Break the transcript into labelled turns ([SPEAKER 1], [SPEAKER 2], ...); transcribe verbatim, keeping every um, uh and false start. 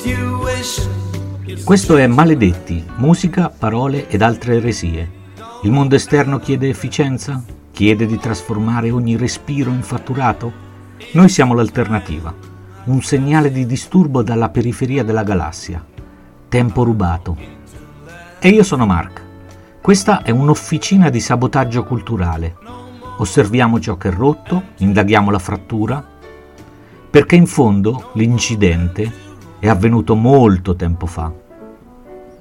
[SPEAKER 1] Questo è Maledetti, musica, parole ed altre eresie. Il mondo esterno chiede efficienza? Chiede di trasformare ogni respiro in fatturato? Noi siamo l'alternativa, un segnale di disturbo dalla periferia della galassia. Tempo rubato. E io sono Mark. Questa è un'officina di sabotaggio culturale. Osserviamo ciò che è rotto, indaghiamo la frattura, perché in fondo l'incidente è avvenuto molto tempo fa.